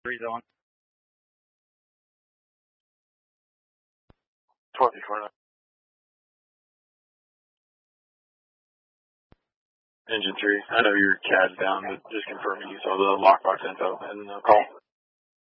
Three's on. 2029. Engine 3, I know your CAD's down, but just confirming you saw the lockbox info and the call.